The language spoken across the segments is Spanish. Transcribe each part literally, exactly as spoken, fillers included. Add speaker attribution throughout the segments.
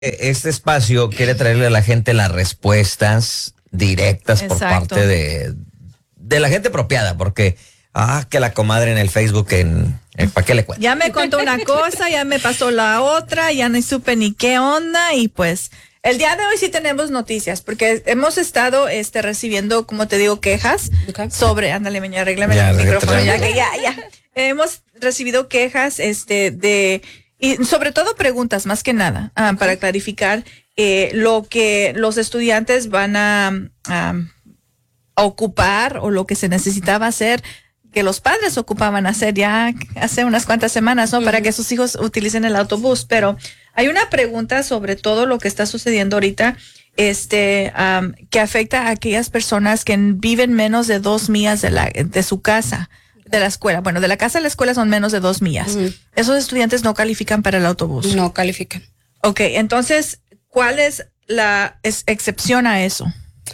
Speaker 1: Este espacio quiere traerle a la gente las respuestas directas por
Speaker 2: Exacto.
Speaker 1: parte de, de la gente apropiada, porque, ah, que la comadre en el Facebook, en, en ¿para qué le cuento?
Speaker 2: Ya me contó una cosa, ya me pasó la otra, ya no supe ni qué onda y pues el día de hoy sí tenemos noticias porque hemos estado este recibiendo, como te digo, quejas
Speaker 3: Okay.
Speaker 2: sobre, ándale, meña, arréglame
Speaker 1: Ya,
Speaker 2: el micrófono,
Speaker 1: arréglame.
Speaker 2: ya que ya, ya. Hemos recibido quejas este de y sobre todo preguntas más que nada ah, para clarificar eh, lo que los estudiantes van a, a, a ocupar o lo que se necesitaba hacer que los padres ocupaban hacer ya hace unas cuantas semanas, ¿no? Uh-huh. Para que sus hijos utilicen el autobús. Pero hay una pregunta sobre todo lo que está sucediendo ahorita, este, um, que afecta a aquellas personas que viven menos de dos millas de la, de su casa, de la escuela. Bueno, de la casa a la escuela son menos de dos millas. Uh-huh. Esos estudiantes no califican para el autobús.
Speaker 3: No califican.
Speaker 2: Ok, entonces, ¿cuál es la es, excepción a eso?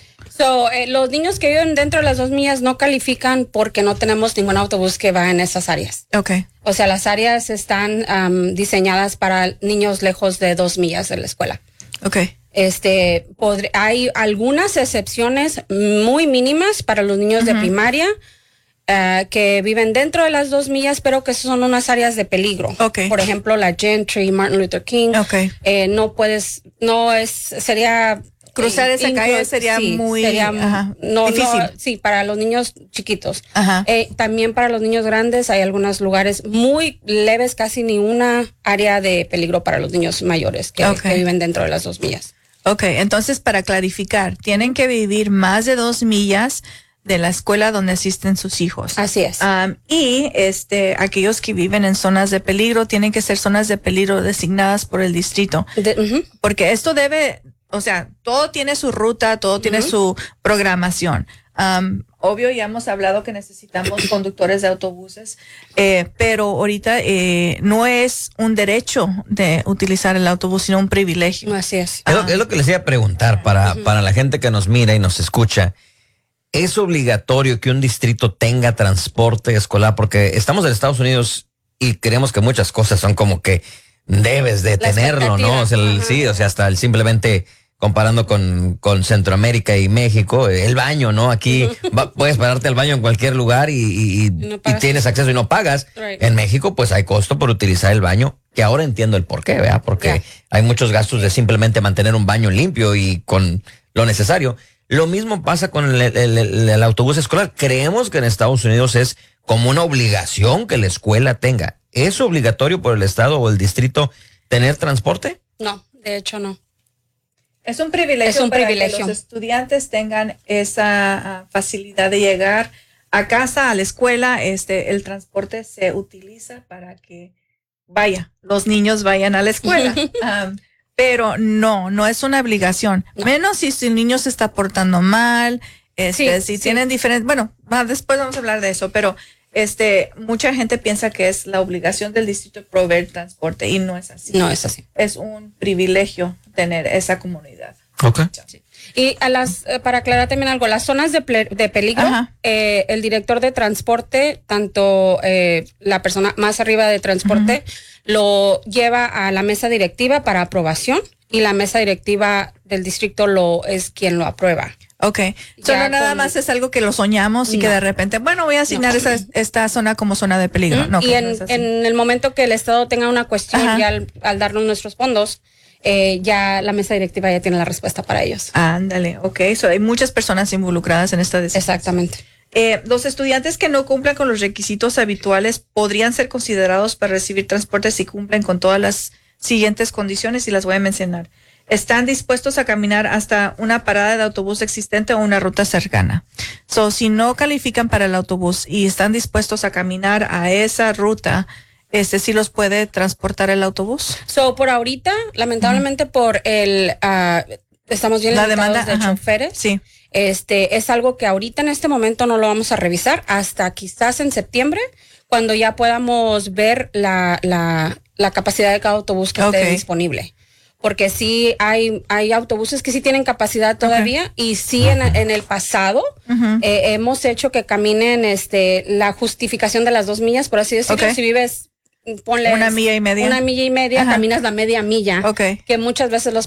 Speaker 3: So, eh, los niños que viven dentro de las dos millas no califican porque no tenemos ningún autobús que va en esas áreas.
Speaker 2: Okay.
Speaker 3: O sea, las áreas están um, diseñadas para niños lejos de dos millas de la escuela.
Speaker 2: Okay.
Speaker 3: Este, podr- hay algunas excepciones muy mínimas para los niños uh-huh. de primaria uh, que viven dentro de las dos millas, pero que son unas áreas de peligro.
Speaker 2: Okay.
Speaker 3: Por ejemplo, la Gentry, Martin Luther King.
Speaker 2: Okay.
Speaker 3: Eh, no puedes, no es, sería...
Speaker 2: Cruzar esa calle sería
Speaker 3: sí,
Speaker 2: muy
Speaker 3: sería,
Speaker 2: ajá,
Speaker 3: no,
Speaker 2: difícil.
Speaker 3: No, sí, para los niños chiquitos.
Speaker 2: Ajá.
Speaker 3: Eh, también para los niños grandes hay algunos lugares muy leves, casi ni una área de peligro para los niños mayores que,
Speaker 2: okay.
Speaker 3: que viven dentro de las dos millas.
Speaker 2: Ok, entonces para clarificar, tienen que vivir más de dos millas de la escuela donde asisten sus hijos.
Speaker 3: Así es.
Speaker 2: Um, y este, aquellos que viven en zonas de peligro tienen que ser zonas de peligro designadas por el distrito.
Speaker 3: De, uh-huh.
Speaker 2: Porque esto debe... O sea, todo tiene su ruta, todo tiene uh-huh. su programación. Um, obvio, ya hemos hablado que necesitamos conductores de autobuses, eh, pero ahorita eh, no es un derecho de utilizar el autobús, sino un privilegio.
Speaker 3: Así es.
Speaker 1: Es, lo, es lo que les iba a preguntar para, uh-huh. para la gente que nos mira y nos escucha. ¿Es obligatorio que un distrito tenga transporte escolar? Porque estamos en Estados Unidos y creemos que muchas cosas son como que debes de
Speaker 3: la
Speaker 1: tenerlo, ¿no? O sea, el, sí, o sea, hasta el simplemente comparando con, con Centroamérica y México, el baño, ¿no? Aquí uh-huh. va, puedes pararte al baño en cualquier lugar y, y,
Speaker 3: no
Speaker 1: y tienes acceso y no pagas.
Speaker 3: Right.
Speaker 1: En México, pues hay costo por utilizar el baño, que ahora entiendo el por qué, ¿verdad? Porque yeah. hay muchos gastos de simplemente mantener un baño limpio y con lo necesario. Lo mismo pasa con el, el, el, el autobús escolar. Creemos que en Estados Unidos es como una obligación que la escuela tenga. ¿Es obligatorio por el estado o el distrito tener transporte?
Speaker 3: No, de hecho no.
Speaker 2: Es un privilegio,
Speaker 3: es un
Speaker 2: para
Speaker 3: privilegio.
Speaker 2: que los estudiantes tengan esa uh, facilidad de llegar a casa, a la escuela. Este, el transporte se utiliza para que vaya, los niños vayan a la escuela. um, pero no, no es una obligación. No. Menos si su niño se está portando mal, este, sí, si sí. tienen diferentes, bueno, después vamos a hablar de eso, pero Este, mucha gente piensa que es la obligación del distrito proveer transporte y no es así.
Speaker 3: No es así.
Speaker 2: Es un privilegio tener esa comunidad.
Speaker 1: Okay.
Speaker 3: Sí. Y a las, para aclarar también algo, las zonas de, ple, de peligro, eh, el director de transporte, tanto eh, la persona más arriba de transporte, uh-huh. lo lleva a la mesa directiva para aprobación y la mesa directiva del distrito lo es quien lo aprueba.
Speaker 2: Okay, solo no nada con... más es algo que lo soñamos y no. que de repente, bueno, voy a asignar no. esa, esta zona como zona de peligro.
Speaker 3: Mm-hmm.
Speaker 2: No,
Speaker 3: y en,
Speaker 2: no
Speaker 3: en el momento que el Estado tenga una cuestión, Ajá. ya al, al darnos nuestros fondos, eh, ya la mesa directiva ya tiene la respuesta para ellos.
Speaker 2: Ándale, ok, so hay muchas personas involucradas en esta decisión.
Speaker 3: Exactamente.
Speaker 2: Eh, los estudiantes que no cumplan con los requisitos habituales podrían ser considerados para recibir transporte si cumplen con todas las siguientes condiciones y las voy a mencionar. Están dispuestos a caminar hasta una parada de autobús existente o una ruta cercana. So, si no califican para el autobús y están dispuestos a caminar a esa ruta, este sí los puede transportar el autobús.
Speaker 3: So, por ahorita, lamentablemente uh-huh. por el, uh, estamos bien
Speaker 2: la demanda
Speaker 3: de
Speaker 2: ajá.
Speaker 3: choferes.
Speaker 2: Sí.
Speaker 3: Este, es algo que ahorita en este momento no lo vamos a revisar hasta quizás en septiembre, cuando ya podamos ver la, la, la capacidad de cada autobús que okay. esté disponible. Porque sí hay hay autobuses que sí tienen capacidad todavía okay. y sí en, en el pasado uh-huh. eh, hemos hecho que caminen este la justificación de las dos millas, por así decirlo. Okay. Si vives ponle
Speaker 2: una milla y media.
Speaker 3: Una milla y media,
Speaker 2: Ajá.
Speaker 3: caminas la media milla.
Speaker 2: Okay.
Speaker 3: Que muchas veces los